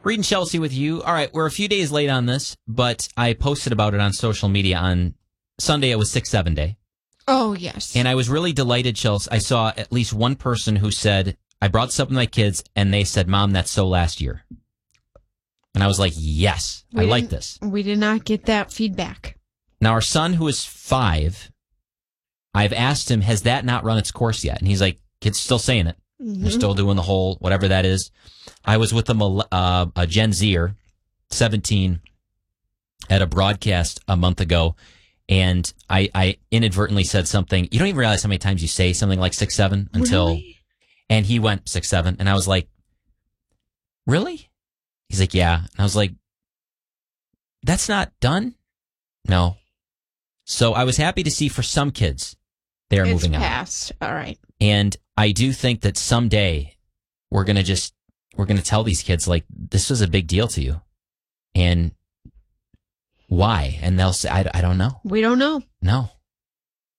Reading Chelsea with you. All right, we're a few days late on this, but I posted about it on social media on Sunday. It was 6-7 day. Oh, yes. And I was really delighted, Chelsea. I saw at least one person who said, I brought this up with my kids, and they said, Mom, that's so last year. And I was like, yes, I like this. We did not get that feedback. Now, our son, who is 5, I've asked him, has that not run its course yet? And he's like, kids still saying it. Mm-hmm. They're still doing the whole, whatever that is. I was with a Gen Zer, 17, at a broadcast a month ago, and I inadvertently said something. You don't even realize how many times you say something like 6-7 until, Really? And he went 6-7, and I was like, really? He's like, yeah. And I was like, that's not done? No. So I was happy to see for some kids, they are moving on. It's past. All right. And I do think that someday we're going to tell these kids, like, this was a big deal to you. And why? And they'll say, I don't know. We don't know. No.